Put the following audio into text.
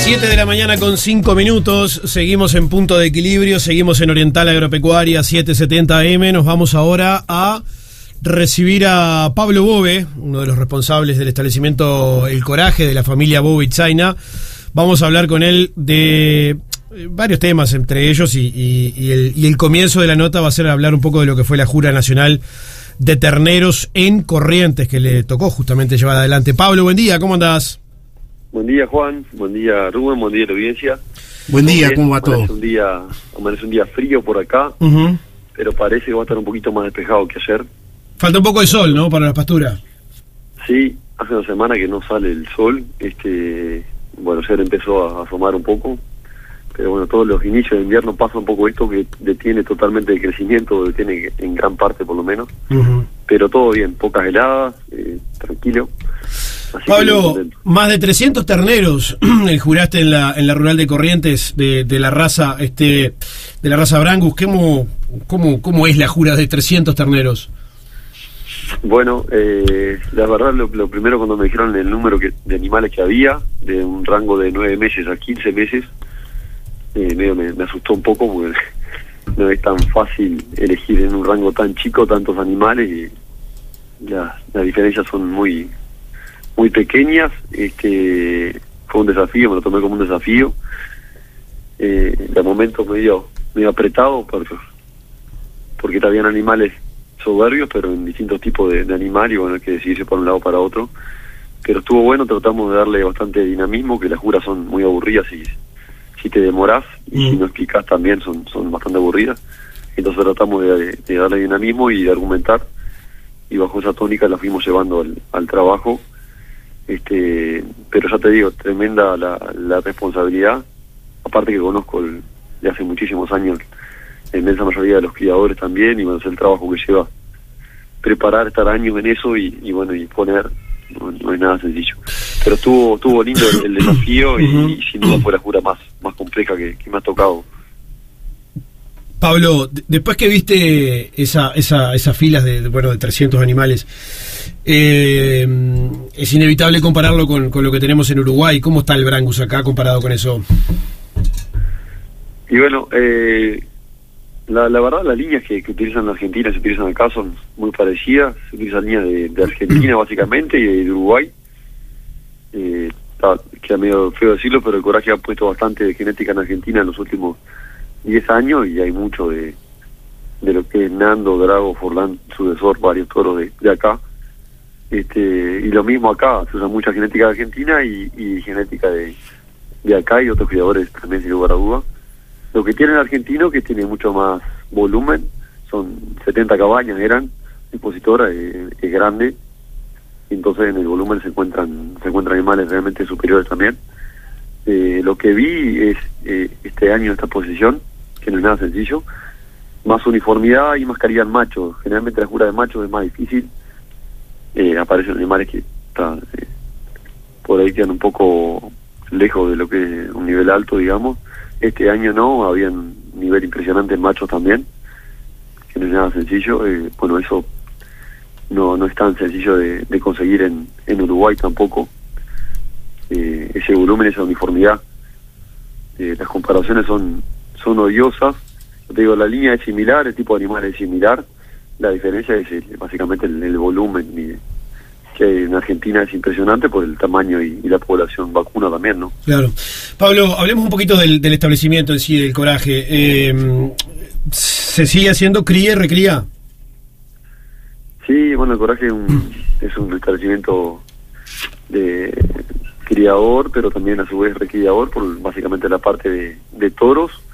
7 de la mañana con 5 minutos, seguimos en Punto de Equilibrio, seguimos en Oriental Agropecuaria 770 AM. Nos vamos ahora a recibir a Pablo Bove, uno de los responsables del establecimiento El Coraje de la familia Bove Itzaina. Vamos a hablar con él de varios temas, entre ellos y el comienzo de la nota va a ser hablar un poco de lo que fue la Jura Nacional de Terneros en Corrientes, que le tocó justamente llevar adelante. Pablo, buen día, ¿cómo andás? Buen día, Juan. Buen día, Rubén. Buen día, la audiencia. Buen día, ¿cómo va todo? Amanece un día frío por acá, pero parece que va a estar un poquito más despejado que ayer. Falta un poco de sol, ¿no?, para las pasturas. Sí, hace una semana que no sale el sol. Bueno, ayer empezó a asomar un poco, pero bueno, todos los inicios de invierno pasa un poco esto que detiene totalmente el crecimiento, detiene en gran parte por lo menos. Pero todo bien, pocas heladas, tranquilo. Así Pablo, más de 300 terneros juraste en la rural de Corrientes de la raza Brangus. ¿Cómo es la jura de 300 terneros? Bueno, la verdad lo primero cuando me dijeron el número de animales que había, de un rango de 9 meses a 15 meses, medio me asustó un poco porque no es tan fácil elegir en un rango tan chico tantos animales y las diferencias son muy pequeñas. Fue un desafío, me lo tomé como un desafío, de momento medio apretado porque habían animales soberbios, pero en distintos tipos de animales, y bueno, hay que decidirse por un lado para otro, pero estuvo bueno. Tratamos de darle bastante dinamismo, que las juras son muy aburridas si te demorás, y si no explicás también son bastante aburridas. Entonces tratamos de darle dinamismo y de argumentar, y bajo esa tónica la fuimos llevando al trabajo. Pero ya te digo, tremenda la responsabilidad, aparte que conozco de hace muchísimos años la inmensa mayoría de los criadores también, y bueno, es el trabajo que lleva preparar, estar años en eso y poner, no es nada sencillo, pero estuvo lindo el desafío y sin duda fue la jura más compleja que me ha tocado. Pablo, después que viste esas filas de 300 animales, es inevitable compararlo con lo que tenemos en Uruguay. ¿Cómo está el Brangus acá comparado con eso? Y bueno, la verdad las líneas que utilizan en Argentina se utilizan acá son muy parecidas. Se utilizan líneas de Argentina básicamente y de Uruguay. Queda medio feo decirlo, pero el Coraje ha puesto bastante de genética en Argentina en los últimos 10 años y hay mucho de lo que es Nando, Drago, Forlán, sucesor, varios toros de acá. Y lo mismo acá, se usa mucha genética de Argentina y genética de acá y otros criadores también, sin lugar a duda. Lo que tiene el argentino, que tiene mucho más volumen, son 70 cabañas, expositora, es grande, y entonces en el volumen se encuentran animales realmente superiores también. Lo que vi es este año esta exposición, que no es nada sencillo, más uniformidad y más calidad en machos. Generalmente la jura de machos es más difícil, aparecen animales que por ahí quedan un poco lejos de lo que es un nivel alto, digamos. Este año no, había un nivel impresionante en machos también, que no es nada sencillo. Bueno, eso no es tan sencillo de conseguir en Uruguay tampoco, ese volumen, esa uniformidad. Las comparaciones son odiosas. Yo te digo, la línea es similar, el tipo de animal es similar, la diferencia es básicamente el volumen, que en Argentina es impresionante por el tamaño y la población vacuna también, ¿no? Claro. Pablo, hablemos un poquito del establecimiento en sí, del Coraje. ¿Se sigue haciendo cría y recría? Sí, bueno, el Coraje es un establecimiento de criador, pero también a su vez recriador por básicamente la parte de toros.